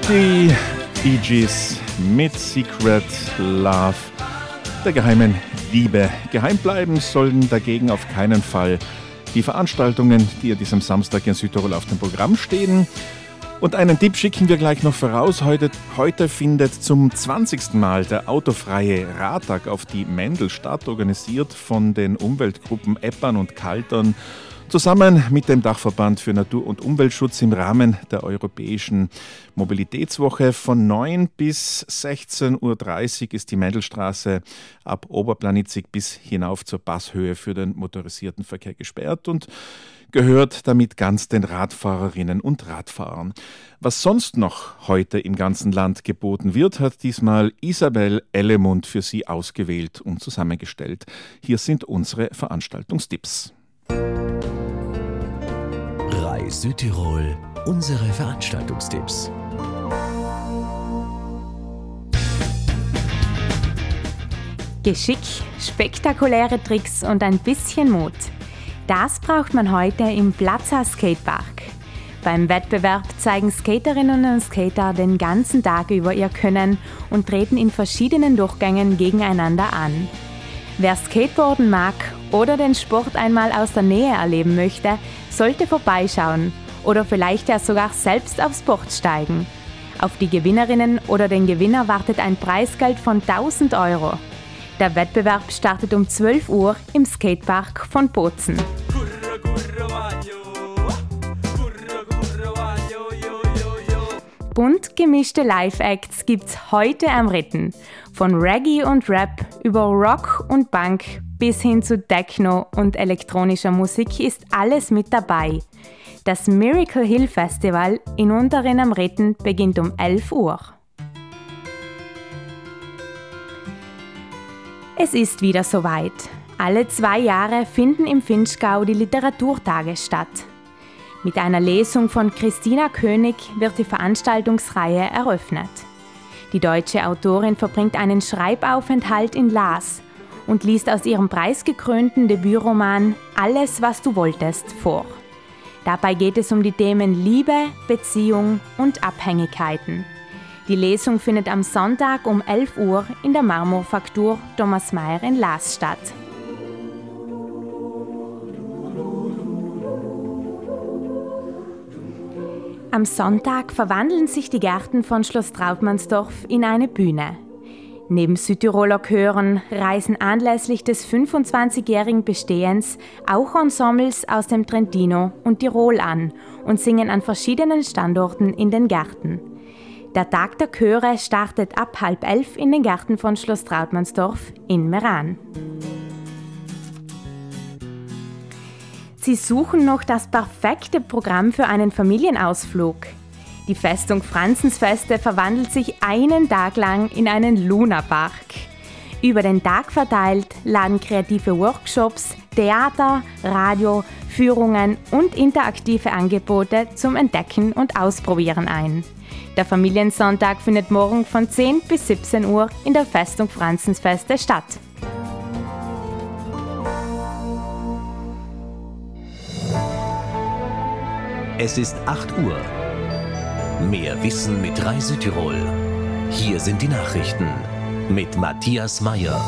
Die Bee Gees mit Secret Love, der geheimen Liebe. Geheim bleiben sollen dagegen auf keinen Fall die Veranstaltungen, die an diesem Samstag in Südtirol auf dem Programm stehen. Und einen Tipp schicken wir gleich noch voraus. Heute findet zum 20. Mal der autofreie Radtag auf die Mendel statt, organisiert von den Umweltgruppen Eppern und Kaltern, zusammen mit dem Dachverband für Natur- und Umweltschutz im Rahmen der Europäischen Mobilitätswoche. Von 9 bis 16.30 Uhr ist die Mendelstraße ab Oberplanitzig bis hinauf zur Passhöhe für den motorisierten Verkehr gesperrt und gehört damit ganz den Radfahrerinnen und Radfahrern. Was sonst noch heute im ganzen Land geboten wird, hat diesmal Isabel Ellemund für Sie ausgewählt und zusammengestellt. Hier sind unsere Veranstaltungstipps. Reis Südtirol, unsere Veranstaltungstipps. Geschick, spektakuläre Tricks und ein bisschen Mut. Das braucht man heute im Plaza Skatepark. Beim Wettbewerb zeigen Skaterinnen und Skater den ganzen Tag über ihr Können und treten in verschiedenen Durchgängen gegeneinander an. Wer Skateboarden mag oder den Sport einmal aus der Nähe erleben möchte, sollte vorbeischauen oder vielleicht ja sogar selbst aufs Board steigen. Auf die Gewinnerinnen oder den Gewinner wartet ein Preisgeld von 1.000 €. Der Wettbewerb startet um 12 Uhr im Skatepark von Bozen. Bunt gemischte Live-Acts gibt's heute am Ritten. Von Reggae und Rap über Rock und Punk bis hin zu Techno und elektronischer Musik ist alles mit dabei. Das Miracle Hill Festival in Unteren am Ritten beginnt um 11 Uhr. Es ist wieder soweit. Alle 2 Jahre finden im Vinschgau die Literaturtage statt. Mit einer Lesung von Christina König wird die Veranstaltungsreihe eröffnet. Die deutsche Autorin verbringt einen Schreibaufenthalt in Laas und liest aus ihrem preisgekrönten Debütroman Alles, was du wolltest vor. Dabei geht es um die Themen Liebe, Beziehung und Abhängigkeiten. Die Lesung findet am Sonntag um 11 Uhr in der Marmorfaktur Thomas Mayer in Laas statt. Am Sonntag verwandeln sich die Gärten von Schloss Trautmannsdorf in eine Bühne. Neben Südtiroler Chören reisen anlässlich des 25-jährigen Bestehens auch Ensembles aus dem Trentino und Tirol an und singen an verschiedenen Standorten in den Gärten. Der Tag der Chöre startet ab 10:30 in den Gärten von Schloss Trautmannsdorf in Meran. Sie suchen noch das perfekte Programm für einen Familienausflug. Die Festung Franzensfeste verwandelt sich einen Tag lang in einen Lunapark. Über den Tag verteilt laden kreative Workshops, Theater, Radio, Führungen und interaktive Angebote zum Entdecken und Ausprobieren ein. Der Familiensonntag findet morgen von 10 bis 17 Uhr in der Festung Franzensfeste statt. Es ist 8 Uhr. Mehr Wissen mit Reis Südtirol. Hier sind die Nachrichten mit Matthias Meyer.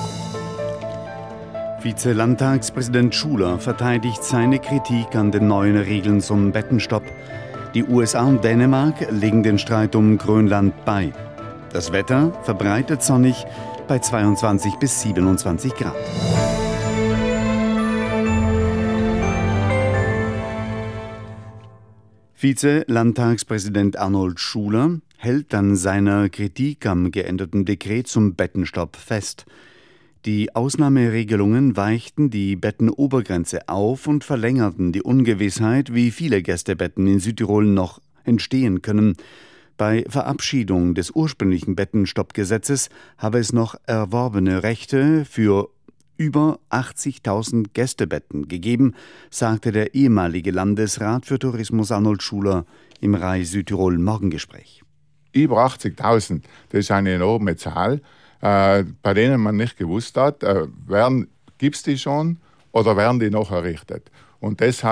Vize-Landtagspräsident Schuler verteidigt seine Kritik an den neuen Regeln zum Bettenstopp. Die USA und Dänemark legen den Streit um Grönland bei. Das Wetter verbreitet sonnig bei 22 bis 27 Grad. Vize-Landtagspräsident Arnold Schuler hält an seiner Kritik am geänderten Dekret zum Bettenstopp fest. Die Ausnahmeregelungen weichten die Bettenobergrenze auf und verlängerten die Ungewissheit, wie viele Gästebetten in Südtirol noch entstehen können. Bei Verabschiedung des ursprünglichen Bettenstoppgesetzes habe es noch erworbene Rechte für über 80.000 Gästebetten gegeben, sagte der ehemalige Landesrat für Tourismus Arnold Schuler im Reis Südtirol Morgengespräch. Über 80.000, das ist eine enorme Zahl, bei denen man nicht gewusst hat, gibt es die schon oder werden die noch errichtet. Und deshalb